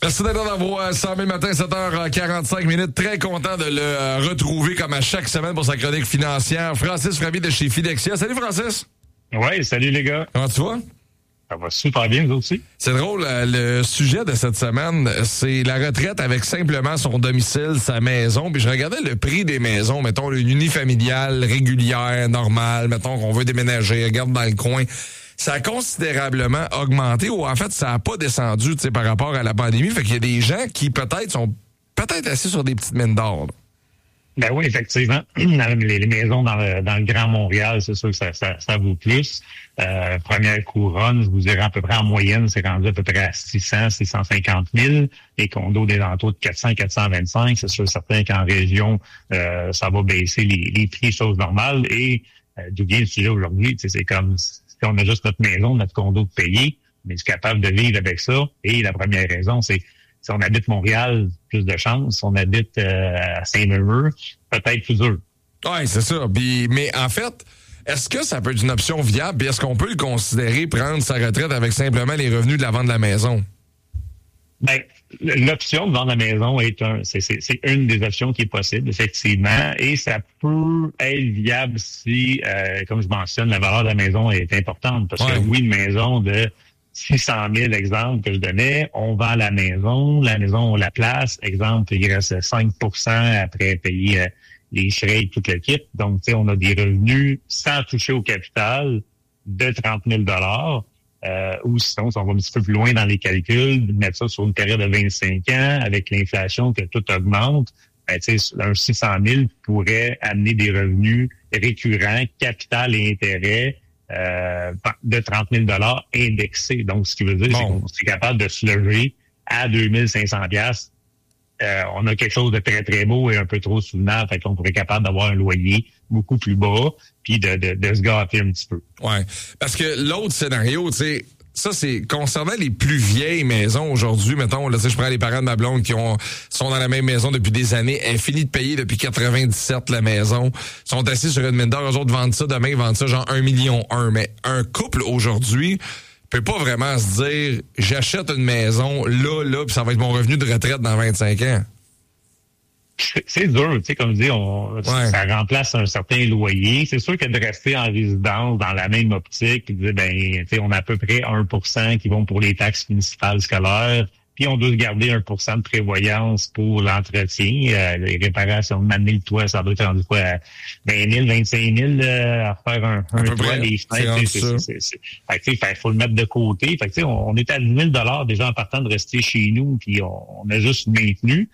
Merci d'être dans la voix. 100 000 matin, 7h45. Très content de le retrouver comme à chaque semaine pour sa chronique financière. Francis Ravi de chez Fidexia. Salut Francis. Ouais, salut les gars. Comment tu vas? Ça va super bien, vous aussi. C'est drôle, le sujet de cette semaine, c'est la retraite avec simplement son domicile, sa maison. Puis je regardais le prix des maisons, mettons une unifamiliale régulière, normale, mettons qu'on veut déménager, regarde dans le coin. Ça a considérablement augmenté, ou en fait, ça n'a pas descendu par rapport à la pandémie. Fait qu'il y a des gens qui peut-être sont assis sur des petites mines d'or. Là. Ben oui, effectivement. Les maisons dans le Grand Montréal, c'est sûr que ça vaut plus. Première couronne, je vous dirais à peu près en moyenne, c'est rendu à peu près à 650 000. Les condos des alentours de 400, 425. C'est sûr certain qu'en région, ça va baisser les prix, chose normale. Et d'où vient le sujet aujourd'hui, c'est comme si on a juste notre maison, notre condo de payer, mais je suis capable de vivre avec ça. Et la première raison, c'est si on habite Montréal, plus de chance. Si on habite à Saint-Meuve, peut-être plus dur. Oui, c'est ça. Mais en fait, est-ce que ça peut être une option viable? Est-ce qu'on peut le considérer prendre sa retraite avec simplement les revenus de la vente de la maison? Ben, l'option de vendre la maison c'est une des options qui est possible, effectivement, et ça peut être viable si, comme je mentionne, la valeur de la maison est importante. Parce que oui, une maison de 600 000, exemple, que je donnais, on vend la maison, on la place, exemple, il reste 5 % après payer les frais et tout le kit. Donc, tu sais, on a des revenus sans toucher au capital de 30 000 ou sinon, si on va un petit peu plus loin dans les calculs, mettre ça sur une période de 25 ans, avec l'inflation que tout augmente, ben, tu sais, un 600 000 pourrait amener des revenus récurrents, capital et intérêt, de 30 000 indexés. Donc, ce qui veut dire, c'est qu'on est capable de se lever à 2 500 $. On a quelque chose de très, très beau et un peu trop soutenable. Fait qu'on pourrait être capable d'avoir un loyer beaucoup plus bas puis de se gâter un petit peu. Ouais. Parce que l'autre scénario, tu sais, ça, c'est concernant les plus vieilles maisons aujourd'hui. Mettons, là, tu sais, je prends les parents de ma blonde qui sont dans la même maison depuis des années. Elle finit de payer depuis 97 la maison. Ils sont assis sur une mine d'or. Eux autres vendent ça demain, ils vendent ça genre 1,1 million. Mais un couple aujourd'hui peut pas vraiment se dire, j'achète une maison là, puis ça va être mon revenu de retraite dans 25 ans. C'est dur, tu sais, comme je dis, ça remplace un certain loyer. C'est sûr que de rester en résidence dans la même optique, puis de dire, ben, tu sais, on a à peu près 1% qui vont pour les taxes municipales scolaires, puis on doit garder 1% de prévoyance pour l'entretien, les réparations, m'amener le toit, ça doit être rendu quoi, à 20 000, 25 000 à faire un toit, les fenêtres. Fait que, il faut le mettre de côté. Fait que, on est à 10 000 déjà en partant de rester chez nous, puis on a juste maintenu.